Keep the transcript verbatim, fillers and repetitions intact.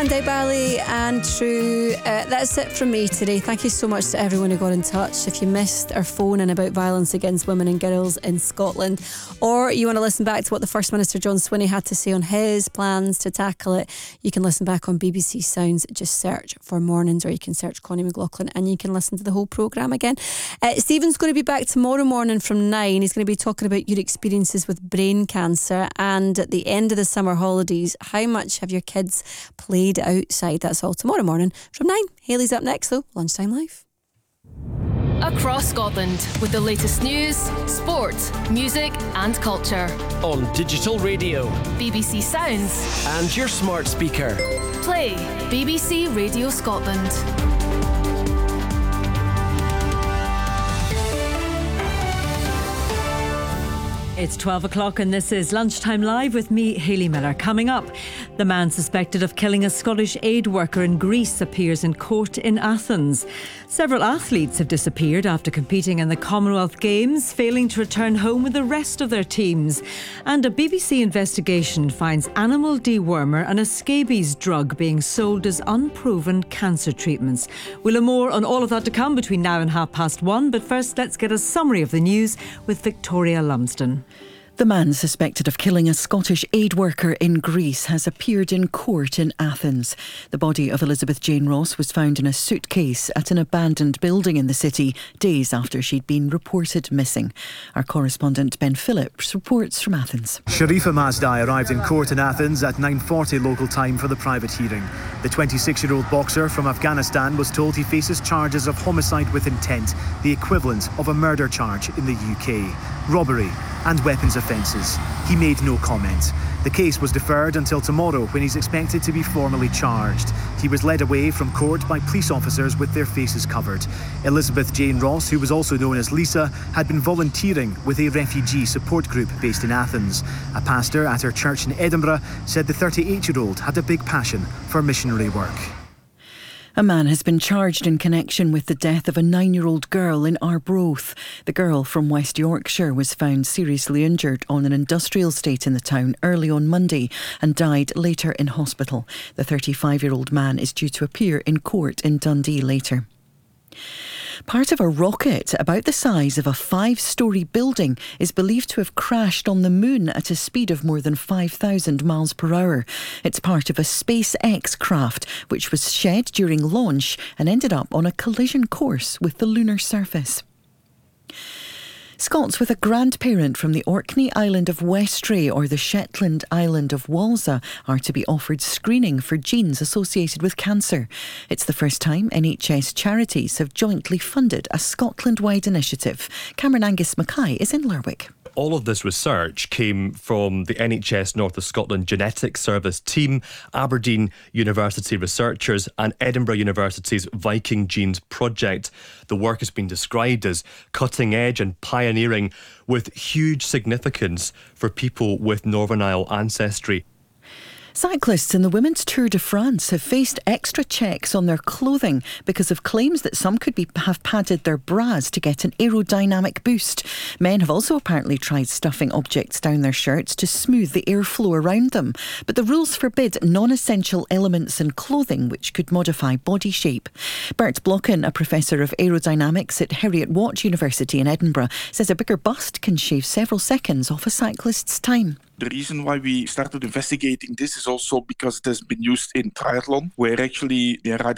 Sandy Bally and True. Uh, that's it from me today. Thank you so much to everyone who got in touch. If you missed our phone in about violence against women and girls in Scotland, or you want to listen back to what the First Minister John Swinney had to say on his plans to tackle it, you can listen back on B B C Sounds. Just search for Mornings, or you can search Connie McLaughlin and you can listen to the whole programme again. Uh, Stephen's going to be back tomorrow morning from nine. He's going to be talking about your experiences with brain cancer, and at the end of the summer holidays, how much have your kids played outside? That's all tomorrow morning from nine. Hayley's up next though, Lunchtime Live. Across Scotland with the latest news, sport, music and culture. On digital radio, B B C Sounds and your smart speaker. Play B B C Radio Scotland. It's twelve o'clock and this is Lunchtime Live with me, Hayley Miller. Coming up, the man suspected of killing a Scottish aid worker in Greece appears in court in Athens. Several athletes have disappeared after competing in the Commonwealth Games, failing to return home with the rest of their teams. And a B B C investigation finds animal dewormer and a scabies drug being sold as unproven cancer treatments. We'll have more on all of that to come between now and half past one. But first, let's get a summary of the news with Victoria Lumsden. The man suspected of killing a Scottish aid worker in Greece has appeared in court in Athens. The body of Elizabeth Jane Ross was found in a suitcase at an abandoned building in the city days after she'd been reported missing. Our correspondent Ben Phillips reports from Athens. Sharifa Mazdai arrived in court in Athens at nine forty local time for the private hearing. The twenty-six-year-old boxer from Afghanistan was told he faces charges of homicide with intent, the equivalent of a murder charge in the U K, robbery and weapons offences. He made no comment. The case was deferred until tomorrow, when he's expected to be formally charged. He was led away from court by police officers with their faces covered. Elizabeth Jane Ross, who was also known as Lisa, had been volunteering with a refugee support group based in Athens. A pastor at her church in Edinburgh said the thirty-eight-year-old had a big passion for missionary work. A man has been charged in connection with the death of a nine-year-old girl in Arbroath. The girl from West Yorkshire was found seriously injured on an industrial estate in the town early on Monday and died later in hospital. The thirty-five-year-old man is due to appear in court in Dundee later. Part of a rocket about the size of a five-storey building is believed to have crashed on the moon at a speed of more than five thousand miles per hour. It's part of a SpaceX craft which was shed during launch and ended up on a collision course with the lunar surface. Scots with a grandparent from the Orkney island of Westray or the Shetland island of Walsa are to be offered screening for genes associated with cancer. It's the first time N H S charities have jointly funded a Scotland-wide initiative. Cameron Angus Mackay is in Lerwick. All of this research came from the N H S North of Scotland Genetics Service team, Aberdeen University researchers and Edinburgh University's Viking Genes project. The work has been described as cutting edge and pioneering with huge significance for people with Northern Isle ancestry. Cyclists in the Women's Tour de France have faced extra checks on their clothing because of claims that some could be, have padded their bras to get an aerodynamic boost. Men have also apparently tried stuffing objects down their shirts to smooth the airflow around them. But the rules forbid non-essential elements in clothing which could modify body shape. Bert Blocken, a professor of aerodynamics at Heriot Watt University in Edinburgh, says a bigger bust can shave several seconds off a cyclist's time. The reason why we started investigating this is also because it has been used in triathlon, where actually the